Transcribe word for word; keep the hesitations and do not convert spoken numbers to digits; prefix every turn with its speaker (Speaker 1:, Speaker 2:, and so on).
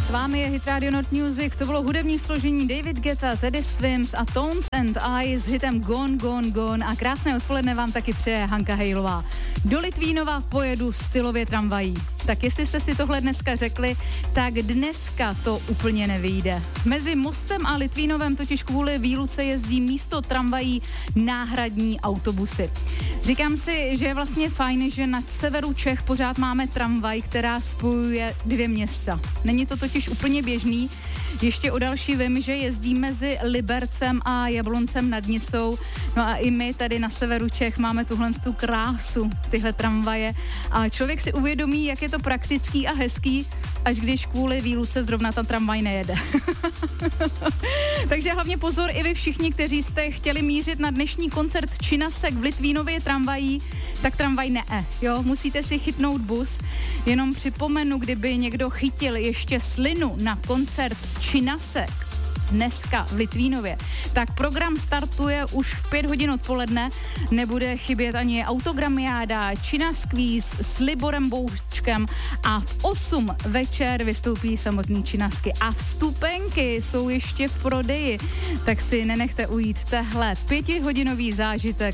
Speaker 1: S vámi je Hit Radio Not Music, to bylo hudební složení David Guetta, Teddy Swims a Tones and I s hitem Gone, Gone, Gone a krásné odpoledne vám taky přeje Hanka Hejlová. Do Litvínova pojedu stylově tramvají. Tak jestli jste si tohle dneska řekli, tak dneska to úplně nevyjde. Mezi Mostem a Litvínovem totiž kvůli výluce jezdí místo tramvají náhradní autobusy. Říkám si, že je vlastně fajn, že na severu Čech pořád máme tramvaj, která spojuje dvě města. Není to totiž úplně běžný. Ještě o další vím, že jezdí mezi Libercem a Jabloncem nad Nisou. No a i my tady na severu Čech máme tuhle tu krásu, tyhle tramvaje. A člověk si uvědomí, jak je to praktický a hezký, až když kvůli výluce zrovna ta tramvaj nejede. Takže hlavně pozor i vy všichni, kteří jste chtěli mířit na dnešní koncert Činasek v Litvínově tramvají, tak tramvaj ne, jo, musíte si chytnout bus. Jenom připomenu, kdyby někdo chytil ještě slinu na koncert Činasek dneska v Litvínově, tak program startuje už v pět hodin odpoledne, nebude chybět ani autogramiáda, Činaskvíz s Liborem Boučkem a v osm večer vystoupí samotný Činasky a vstupenky jsou ještě v prodeji, tak si nenechte ujít tehle pětihodinový zážitek